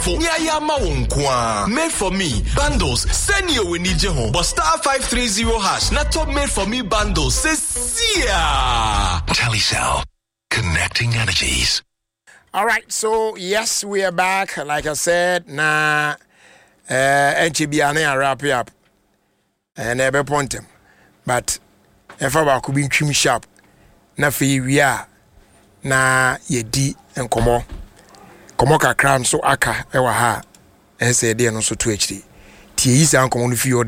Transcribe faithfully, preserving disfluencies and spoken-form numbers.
Fo Nyayama Wonkwa. Made for me. Bundles. Send you when need home. But star five three zero hash. Not top made for me bundles. Says see ya. Telecel. Connecting energies. All right, so yes, we are back. Like I said, na uh N T B ane wrap up. And ebe pontem. But if I could be trim sharp, na fi we are na ye di enkomo. Komo kakra so aka ewa ha. En se de no so to H D. Tie yi san komo no fi